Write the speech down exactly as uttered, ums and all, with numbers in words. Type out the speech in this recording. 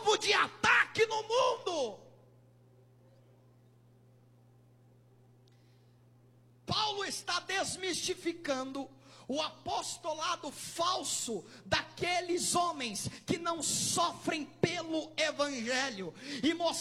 alvo de ataque no mundo. Paulo está desmistificando o apostolado falso daqueles homens que não sofrem pelo evangelho, e mostrando